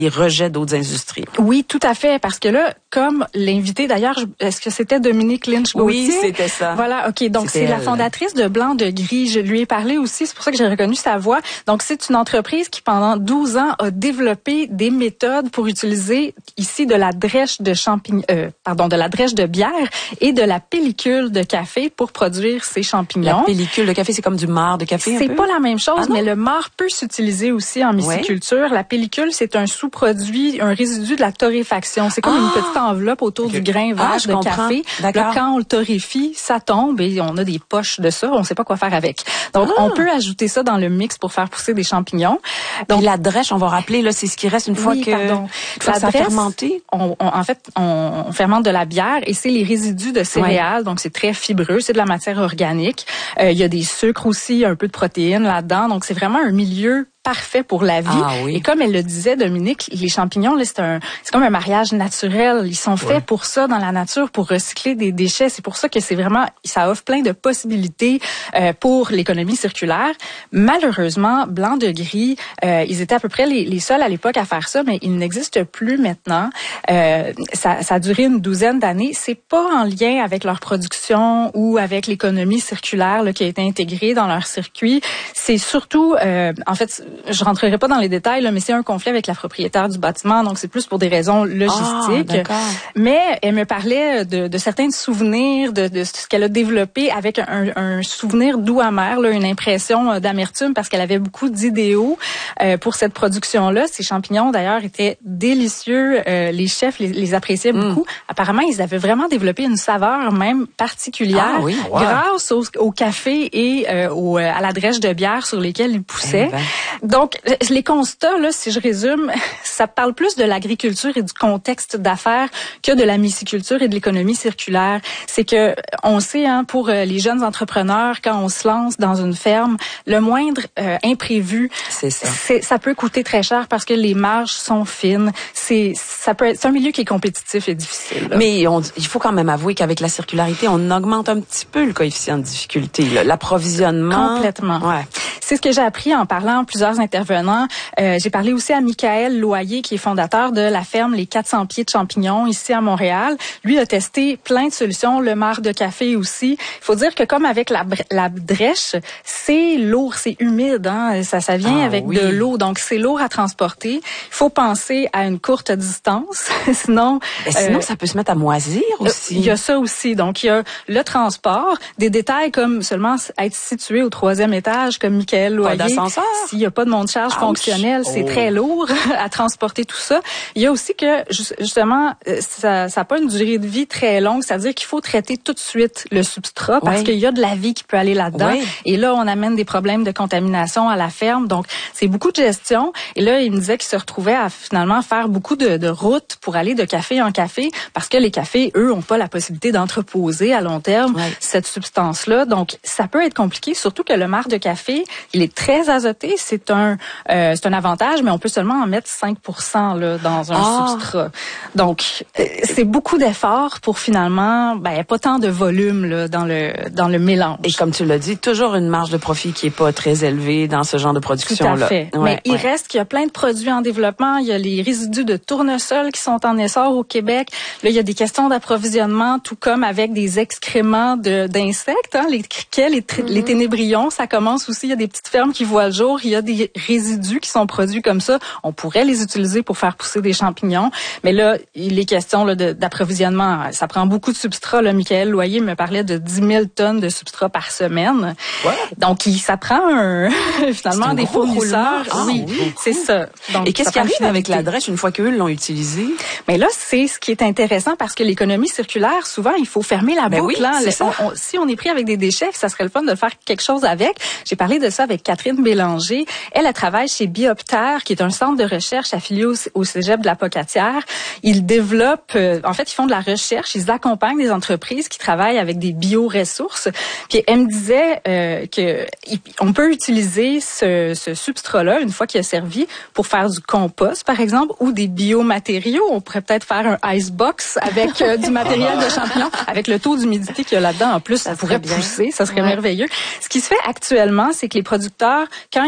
les rejets d'autres industries. Oui, tout à fait, parce que là, comme l'invité, d'ailleurs, est-ce que c'était Dominique Lynch-Gauthier? Oui, c'était ça. Voilà, OK, donc c'est la fondatrice de Blanc de Gris. Je lui ai parlé aussi, c'est pour ça que j'ai reconnu sa voix. Donc, c'est une entreprise qui, pendant 12 ans, a développé des méthodes pour utiliser ici de la drèche de de la drèche de bière et de la pellicule de café pour produire ces champignons. La pellicule de café, c'est comme du marc de café un peu? C'est pas la même chose, mais le marc peut s'utiliser aussi en myciculture. La pellicule, c'est un sous-produit, un résidu de la torréfaction. C'est comme une petite enveloppe autour du grain vert de café. Là, quand on le torréfie, ça tombe et on a des poches de ça. On sait pas quoi faire avec. Donc, on peut ajouter ça dans le mix pour faire pousser des champignons. Donc, la drèche, on va rappeler, là, c'est ce qui reste une fois que ça a fermenté. En fait, on fermente de la bière et c'est les résidus de céréales. Donc, c'est très fibreux. C'est de la matière organique. Il y a des sucres aussi, un peu de protéines là-dedans. Donc, c'est vraiment un milieu parfait pour la vie. Et comme elle le disait, Dominique, les champignons, là, c'est comme un mariage naturel. Ils sont faits pour ça dans la nature, pour recycler des déchets. C'est pour ça que ça offre plein de possibilités pour l'économie circulaire. Malheureusement, Blanc de Gris, ils étaient à peu près les seuls à l'époque à faire ça, mais ils n'existent plus maintenant. Ça a duré une 12aine d'années. C'est pas en lien avec leur production ou avec l'économie circulaire là, qui a été intégrée dans leur circuit. C'est surtout, en fait, je rentrerai pas dans les détails, là, mais c'est un conflit avec la propriétaire du bâtiment, donc c'est plus pour des raisons logistiques. Mais elle me parlait de certains souvenirs, de ce qu'elle a développé avec un souvenir doux amer, là, une impression d'amertume parce qu'elle avait beaucoup d'idéaux pour cette production-là. Ces champignons, d'ailleurs, étaient délicieux. Les chefs les appréciaient beaucoup. Apparemment, ils avaient vraiment développé une saveur même particulière grâce au café et à la drèche de bière sur lesquels ils poussaient. Donc, les constats, là, si je résume, ça parle plus de l'agriculture et du contexte d'affaires que de la myciculture et de l'économie circulaire. C'est que, on sait, pour les jeunes entrepreneurs, quand on se lance dans une ferme, le moindre imprévu, ça peut coûter très cher parce que les marges sont fines. C'est un milieu qui est compétitif et difficile. Là. Mais il faut quand même avouer qu'avec la circularité, on augmente un petit peu le coefficient de difficulté, l'approvisionnement. Complètement. Ouais. C'est ce que j'ai appris en parlant à plusieurs intervenants. J'ai parlé aussi à Michael Loyer, qui est fondateur de la ferme Les 400 pieds de champignons ici à Montréal. Lui a testé plein de solutions, le marc de café aussi. Il faut dire que comme avec la drèche, c'est lourd, c'est humide. Ça vient avec de l'eau, donc c'est lourd à transporter. Il faut penser à une courte distance, sinon ça peut se mettre à moisir aussi. Il y a ça aussi. Donc il y a le transport, des détails comme seulement être situé au 3e étage, comme Michael Loyer. S'il n'y a pas de monte-charge fonctionnel, c'est très lourd à transporter tout ça. Il y a aussi que, justement, ça n'a pas une durée de vie très longue, c'est-à-dire qu'il faut traiter tout de suite le substrat parce qu'il y a de la vie qui peut aller là-dedans. Et là, on amène des problèmes de contamination à la ferme. Donc, c'est beaucoup de gestion. Et là, il me disait qu'il se retrouvait à finalement faire beaucoup de routes pour aller de café en café parce que les cafés, eux, n'ont pas la possibilité d'entreposer à long terme cette substance-là. Donc, ça peut être compliqué, surtout que le marc de café, il est très azoté. C'est un avantage, mais on peut seulement en mettre 5% là, dans un substrat. Donc, c'est beaucoup d'efforts pour finalement, pas tant de volume là, dans le mélange. Et comme tu l'as dit, toujours une marge de profit qui est pas très élevée dans ce genre de production-là. Tout à fait. Mais il reste qu'il y a plein de produits en développement. Il y a les résidus de tournesol qui sont en essor au Québec. Là, il y a des questions d'approvisionnement, tout comme avec des excréments d'insectes, les criquets, les ténébrions. Ça commence aussi. Il y a des petites fermes qui voient le jour. Il y a des résidus qui sont produits comme ça. On pourrait les utiliser pour faire pousser des champignons. Mais là, il est question d'approvisionnement. Ça prend beaucoup de substrat. Là, Michael Loyer me parlait de 10 000 tonnes de substrat par semaine. Donc, ça prend finalement des fournisseurs. C'est ça. Donc, et qu'est-ce qui arrive avec la drèche une fois qu'eux l'ont utilisée? Mais là, c'est ce qui est intéressant parce que l'économie circulaire, souvent, il faut fermer la boucle. Si on est pris avec des déchets, ça serait le fun de faire quelque chose avec. J'ai parlé de ça avec Catherine Bélanger. Elle travaille chez Bioptère, qui est un centre de recherche affilié au Cégep de la Pocatière. Ils développent, en fait, ils font de la recherche. Ils accompagnent des entreprises qui travaillent avec des bioressources. Puis elle me disait que on peut utiliser ce substrat-là, une fois qu'il a servi, pour faire du compost, par exemple, ou des biomatériaux. On pourrait peut-être faire un icebox avec du matériel de champignons, avec le taux d'humidité qu'il y a là-dedans. En plus, ça pourrait pousser, ça serait merveilleux. Ce qui se fait actuellement, c'est que les producteurs, quand ils ont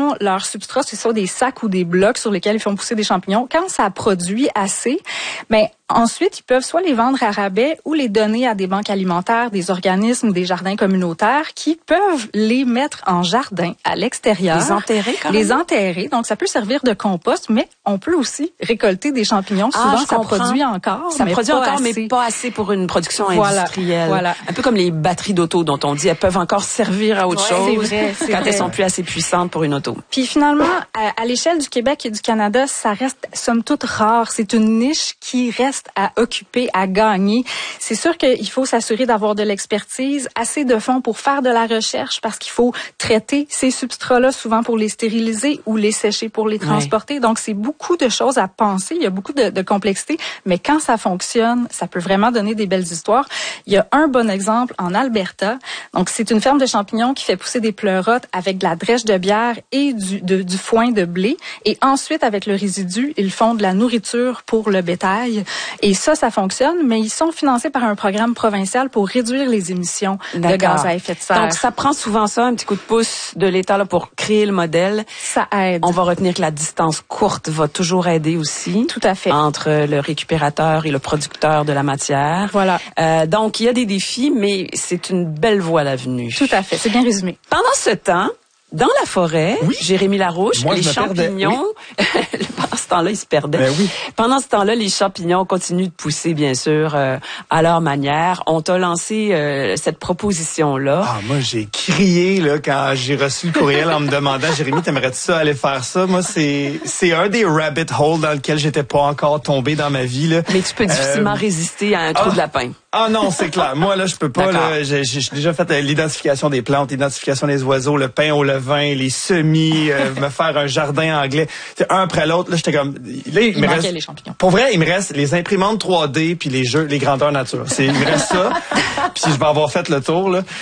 ont leur substrat, c'est ça, des sacs ou des blocs sur lesquels ils font pousser des champignons. Quand ça produit assez, ensuite, ils peuvent soit les vendre à rabais ou les donner à des banques alimentaires, des organismes, des jardins communautaires qui peuvent les mettre en jardin à l'extérieur. Les enterrer, quand même. Les enterrer. Donc, ça peut servir de compost, mais on peut aussi récolter des champignons. Souvent, ça produit encore. Ça produit encore, assez. mais pas assez pour une production industrielle. Voilà. Un peu comme les batteries d'auto dont on dit elles peuvent encore servir à autre chose c'est quand vrai. elles sont plus assez puissantes pour une auto. Puis finalement, à l'échelle du Québec et du Canada, ça reste somme toute rare. C'est une niche qui reste à occuper, à gagner. C'est sûr qu'il faut s'assurer d'avoir de l'expertise, assez de fonds pour faire de la recherche parce qu'il faut traiter ces substrats-là souvent pour les stériliser ou les sécher pour les transporter. Donc, c'est beaucoup de choses à penser. Il y a beaucoup de complexité, mais quand ça fonctionne, ça peut vraiment donner des belles histoires. Il y a un bon exemple en Alberta. Donc, c'est une ferme de champignons qui fait pousser des pleurotes avec de la drèche de bière et du foin de blé. Et ensuite, avec le résidu, ils font de la nourriture pour le bétail. Et ça fonctionne, mais ils sont financés par un programme provincial pour réduire les émissions de gaz à effet de serre. Donc, ça prend souvent ça, un petit coup de pouce de l'État là pour créer le modèle. Ça aide. On va retenir que la distance courte va toujours aider aussi. Tout à fait. Entre le récupérateur et le producteur de la matière. Voilà. Donc, il y a des défis, mais c'est une belle voie à l'avenue. Tout à fait. C'est bien résumé. Pendant ce temps, dans la forêt, Jérémy Larouche, les champignons, pendant ce temps-là, ils se perdaient. Pendant ce temps-là, les champignons continuent de pousser, bien sûr, à leur manière. On t'a lancé cette proposition-là. Ah, moi, j'ai crié là quand j'ai reçu le courriel en me demandant, Jérémy, t'aimerais-tu ça aller faire ça? Moi, c'est un des rabbit holes dans lequel j'étais pas encore tombé dans ma vie. Là. Mais tu peux difficilement résister à un trou de lapin. Ah non, c'est clair. Moi, là, je peux pas. Là, j'ai déjà fait l'identification des plantes, l'identification des oiseaux, le pain au levain, les semis, me faire un jardin anglais. C'est un après l'autre. Là, j'étais comme... Là, il me reste, les champignons. Pour vrai, il me reste les imprimantes 3D puis les jeux, les grandeurs nature. Il me reste ça. Puis je vais avoir fait le tour. Là.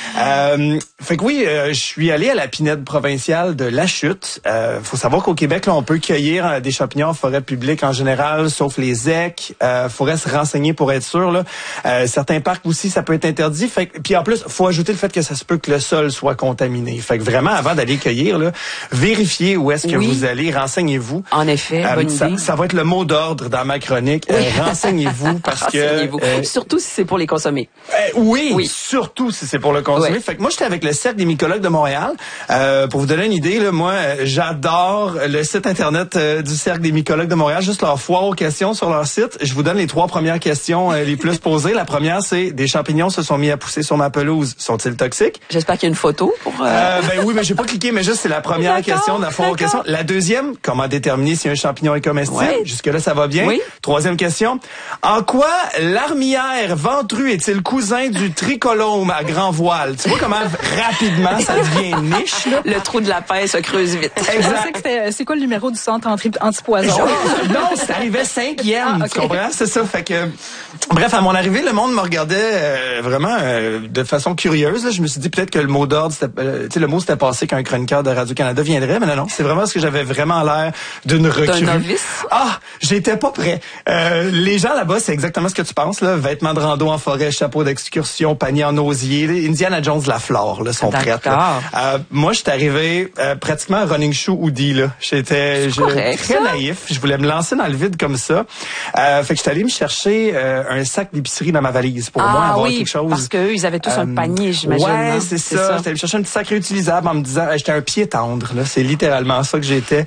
Fait que oui, je suis allé à la pinède provinciale de La Chute. Faut savoir qu'au Québec, là, on peut cueillir des champignons en forêt publique en général, sauf les EC. Faudrait se renseigner pour être sûr. Là. Certains parcs aussi, ça peut être interdit. Puis en plus, faut ajouter le fait que ça se peut que le sol soit contaminé. Fait que vraiment, avant d'aller cueillir, là, vérifiez où est-ce que vous allez, renseignez-vous. En effet, bonne idée. Ça va être le mot d'ordre dans ma chronique. Renseignez-vous parce que... surtout si c'est pour les consommer. Oui, surtout si c'est pour le consommer. Oui. Fait que moi, j'étais avec le Cercle des mycologues de Montréal. Pour vous donner une idée, là, moi, j'adore le site Internet du Cercle des mycologues de Montréal. Juste leur foire aux questions sur leur site. Je vous donne les 3 premières questions les plus posées. La première, c'est des champignons se sont mis à pousser sur ma pelouse. Sont-ils toxiques? J'espère qu'il y a une photo pour... Oui, mais j'ai pas cliqué, mais juste c'est la première question de la foire aux questions. La deuxième, comment déterminer si un champignon est comestible? Jusque-là, ça va bien. Oui. Troisième question, en quoi l'armillaire ventru est-il cousin du tricolome à grand voile? Tu vois comment rapidement ça devient niche, là? Le trou de lapin se creuse vite. Exact. C'est quoi le numéro du centre antipoison? Non, c'est arrivé 5e. Tu comprends? C'est ça. Fait que, bref, à mon arrivée, le monde me regardait vraiment de façon curieuse. Là. Je me suis dit peut-être que le mot d'ordre, le mot s'était passé qu'un chroniqueur de Radio-Canada viendrait, mais non, c'est vraiment parce que j'avais vraiment l'air d'une recrue. D'un novice? Ah, j'étais pas prêt. Les gens là-bas, c'est exactement ce que tu penses, là. Vêtements de rando en forêt, chapeau d'excursion, panier en osier. Indiana Jones, la flore, là, sont prêtes. Moi, j'étais arrivé pratiquement running shoe hoodie, là. J'étais très naïf. Je voulais me lancer dans le vide comme ça. Fait que j'étais allé me chercher un sac d'épicerie dans ma valise pour au moins avoir quelque chose. Parce qu'eux, ils avaient tous un panier, j'imagine. Ouais, c'est ça. J'étais allé me chercher un petit sac réutilisable en me disant, j'étais un pied tendre, là. C'est littéralement ça que j'étais.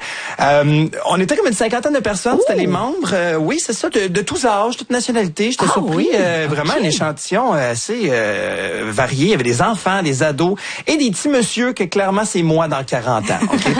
On était comme une 50aine de personnes. C'était les membres. Oui, c'est ça, de tous âges, toutes nationalités. J'étais surpris. Vraiment un échantillon assez varié. Il y avait des enfants, des ados et des petits monsieur que clairement c'est moi dans 40 ans.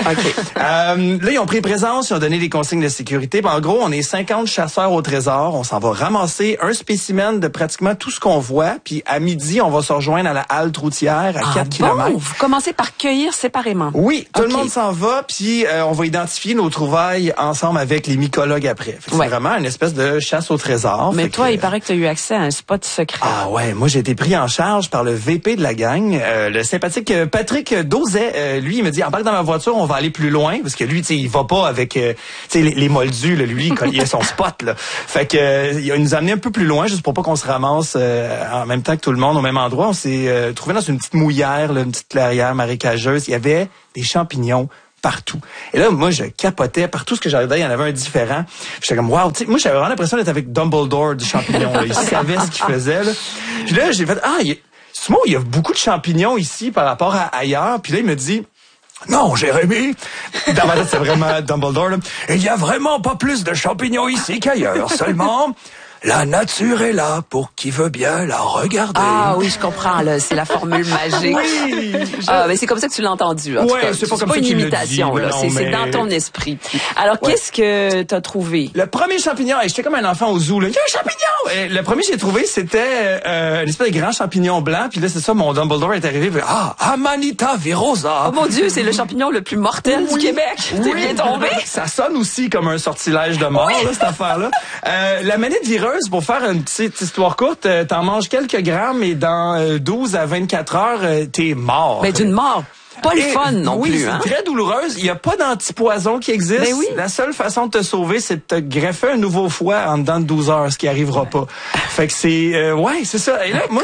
Là, ils ont pris présence, ils ont donné des consignes de sécurité. En gros, on est 50 chasseurs au trésor. On s'en va ramasser un spécimen de pratiquement tout ce qu'on voit. Puis à midi, on va se rejoindre à la halte routière à 4 km. Vous commencez par cueillir séparément. Oui, tout le monde s'en va. Puis on va identifier nos trouvailles ensemble avec les mycologues après. C'est vraiment une espèce de chasse au trésor. Mais toi, il paraît que tu as eu accès à un spot secret. Ah ouais, moi j'ai été pris en charge par le VP de la gang, le sympathique Patrick Dauzet. Lui, il me dit, embarque dans ma voiture, on va aller plus loin. Parce que lui, tu sais, il va pas avec les moldus. Là, lui, il a son spot. Là. Fait que il nous a amené un peu plus loin, juste pour pas qu'on se ramasse en même temps que tout le monde au même endroit. On s'est trouvé dans une petite mouillère, là, une petite clairière marécageuse. Il y avait des champignons partout. Et là, moi, je capotais. Partout ce que j'arrivais, il y en avait un différent. J'étais comme, wow, tu sais, moi, j'avais vraiment l'impression d'être avec Dumbledore du champignon. Là. Il savait ce qu'il faisait. Là. Puis là, j'ai fait, il y a beaucoup de champignons ici par rapport à ailleurs. Puis là, il me dit, non, Jérémy. Dans ma tête, c'est vraiment Dumbledore. Là. Il y a vraiment pas plus de champignons ici qu'ailleurs. Seulement, la nature est là pour qui veut bien la regarder. Ah oui, je comprends, là. C'est la formule magique. Oui. Mais c'est comme ça que tu l'as entendu. En tout cas. C'est pas une imitation, là. C'est dans ton esprit. Alors, qu'est-ce que t'as trouvé? Le premier champignon, j'étais comme un enfant au zoo, là. Il y a un champignon! Et le premier que j'ai trouvé, c'était une espèce de grand champignon blanc. Puis là, c'est ça, mon Dumbledore est arrivé. Amanita virosa. Oh mon Dieu, c'est le champignon le plus mortel du Québec. T'es bien tombé. Ça sonne aussi comme un sortilège de mort, là, cette affaire-là. La manette vireuse, pour faire une petite histoire courte, t'en manges quelques grammes et dans 12 à 24 heures, t'es mort. Mais d'une mort. Pas le fun non plus. Oui, c'est très douloureuse. Il n'y a pas d'antipoison qui existe. Ben oui. La seule façon de te sauver, c'est de te greffer un nouveau foie en dedans de 12 heures, ce qui arrivera pas. Fait que c'est... c'est ça. Et là, moi,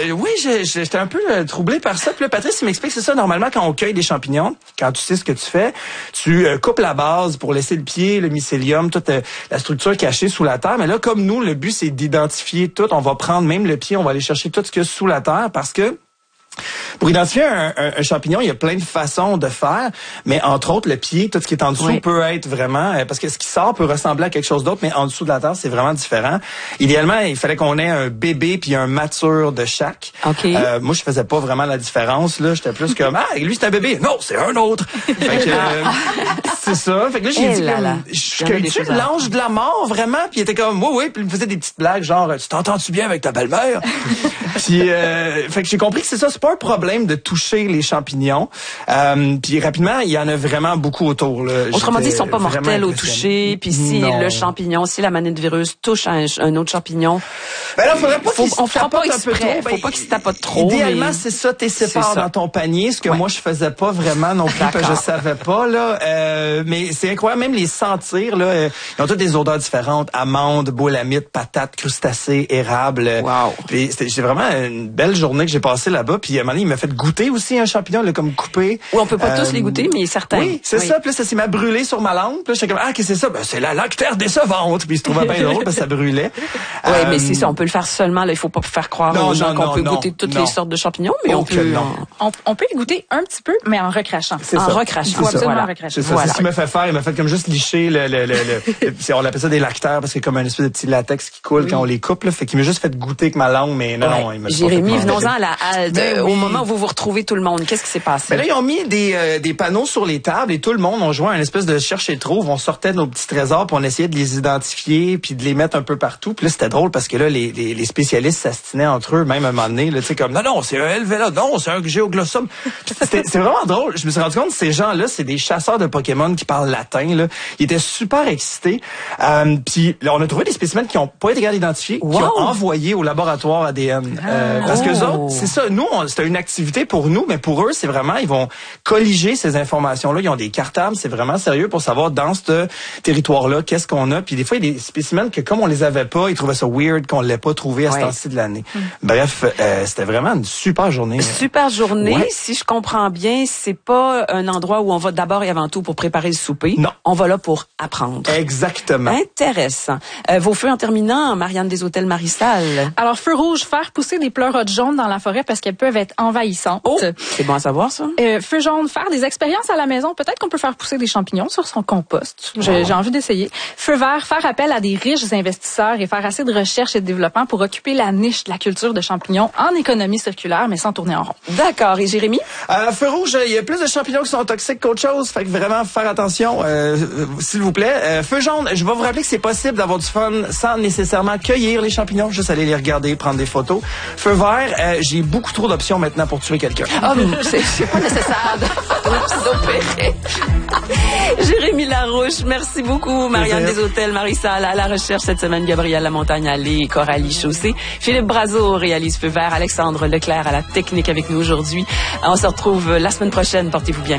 j'étais un peu troublé par ça. Puis là, Patrice, il m'explique, c'est ça, normalement, quand on cueille des champignons, quand tu sais ce que tu fais, tu coupes la base pour laisser le pied, le mycélium, toute la structure cachée sous la terre. Mais là, comme nous, le but, c'est d'identifier tout. On va prendre même le pied, on va aller chercher tout ce qu'il y a sous la terre parce que pour identifier un champignon, il y a plein de façons de faire, mais entre autres, le pied, tout ce qui est en dessous peut être vraiment... parce que ce qui sort peut ressembler à quelque chose d'autre, mais en dessous de la terre, c'est vraiment différent. Idéalement, il fallait qu'on ait un bébé puis un mature de chaque. Okay. Moi, je faisais pas vraiment la différence. Là, j'étais plus comme, lui, c'est un bébé. Non, c'est un autre. Fait que, c'est ça. Fait que là, j'ai dit, je cueille-tu l'ange de la mort, vraiment? Puis il était comme, oui. Puis il me faisait des petites blagues, genre, tu t'entends-tu bien avec ta belle-mère? Puis, fait que j'ai compris que c'est pas un problème de toucher les champignons. Puis rapidement, il y en a vraiment beaucoup autour. Là. Autrement dit, ils sont pas mortels au toucher. Puis si le champignon, si la manette vireuse touche un autre champignon, ben là, faudrait pas on fera pas exprès. Faut pas qu'il se tapote trop. Idéalement, c'est ça, t'es séparé dans ton panier, ce que moi je faisais pas vraiment non plus, parce que je savais pas là. Mais c'est incroyable, même les sentir là, ils ont toutes des odeurs différentes, amandes, boulamite, patates, crustacés, érables. Wow. Puis c'était vraiment une belle journée que j'ai passée là-bas. Puis à un moment donné, il m'a fait goûter aussi un champignon, là, comme coupé. Oui, on peut pas tous les goûter, mais certains. Oui, c'est ça. Puis là, ça s'est mis brûlé sur ma langue. Puis là, j'étais comme, qu'est-ce que c'est ça? Ben, c'est la lactaire décevante. Puis il se trouvait bien drôle parce que ça brûlait. Oui, mais c'est ça. On peut le faire seulement. Là, il faut pas faire croire aux gens qu'on peut goûter toutes les sortes de champignons, mais on peut y goûter un petit peu, mais en recrachant. C'est ça. Recrachant. Il faut absolument recracher. C'est ça. C'est ce qu'il m'a fait faire. Il m'a fait comme juste licher on appelle ça des lactaires parce que comme un espèce de petit latex qui coule quand on les coupe. Là, fait qu'il m'a juste fait goûter avec ma langue, mais non, il m'a Jérémy, venons-en à la halte. Au moment où vous retrouvez tout le monde, qu'est-ce qui s'est passé? Ben là, ils ont mis des panneaux sur les tables et tout le monde, on jouait à une espèce de cherche et trouve. On sortait nos petits trésors puis on essayait de les identifier puis de les mettre un peu partout. Puis là, c'était drôle parce que là, les spécialistes s'astinaient entre eux, même à un moment donné, là, tu sais, comme, non, c'est un Helvela, non, c'est un Geoglossum. C'est vraiment drôle. Je me suis rendu compte que ces gens-là, c'est des chasseurs de Pokémon qui parlent latin, là. Ils étaient super excités. Puis là, on a trouvé des spécimens qui ont pas été capables d'identifier, qui ont envoyé au laboratoire ADN. Parce que eux autres, c'est ça, nous, c'était une activité pour nous, mais pour eux, c'est vraiment, ils vont colliger ces informations-là. Ils ont des cartables, c'est vraiment sérieux pour savoir dans ce territoire-là, qu'est-ce qu'on a. Puis des fois, il y a des spécimens que comme on les avait pas, ils trouvaient ça weird qu'on l'ait pas trouvé à ce temps-ci de l'année. Bref, c'était vraiment une super journée. Super journée. Ouais. Si je comprends bien, c'est pas un endroit où on va d'abord et avant tout pour préparer le souper. Non. On va là pour apprendre. Exactement. Intéressant. Vos feux en terminant, Marianne des Hôtels Maristal. Alors, feu rouge, faire pousser des pleurotes jaunes dans la forêt parce qu'elles peuvent être envahissantes. Oh, c'est bon à savoir, ça. Feu jaune, faire des expériences à la maison. Peut-être qu'on peut faire pousser des champignons sur son compost. J'ai envie d'essayer. Feu vert, faire appel à des riches investisseurs et faire assez de recherche et de développement pour occuper la niche de la culture de champignons en économie circulaire, mais sans tourner en rond. D'accord. Et Jérémy? Feu rouge, il y a plus de champignons qui sont toxiques qu'autre chose. Fait que vraiment faire attention, s'il vous plaît. Feu jaune, je vais vous rappeler que c'est possible d'avoir du fun sans nécessairement cueillir les champignons, juste aller les regarder, prendre des photos. Feu vert, j'ai beaucoup trop d'options maintenant pour tuer quelqu'un. C'est pas nécessaire de s'opérer. Jérémy Larouche, merci beaucoup. Marianne des Hôtels Marisal à la recherche cette semaine, Gabrielle Lamontagne-Allé et Coralie Chaussé. Philippe Brazeau réalise Feu vert, Alexandre Leclerc à la technique avec nous aujourd'hui. On se retrouve la semaine prochaine. Portez-vous bien.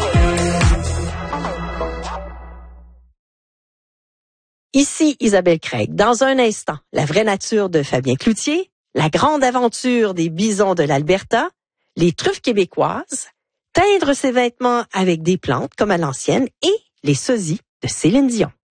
Ici Isabelle Craig. Dans un instant, la vraie nature de Fabien Cloutier, la grande aventure des bisons de l'Alberta, les truffes québécoises, teindre ses vêtements avec des plantes comme à l'ancienne et les sosies de Céline Dion.